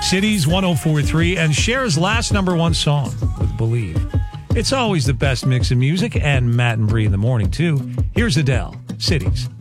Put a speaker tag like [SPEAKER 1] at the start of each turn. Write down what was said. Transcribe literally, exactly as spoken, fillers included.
[SPEAKER 1] Cities one oh four point three and Cher's last number one song with Believe. It's always the best mix of music and Matt and Bree in the morning, too. Here's Adele, Cities.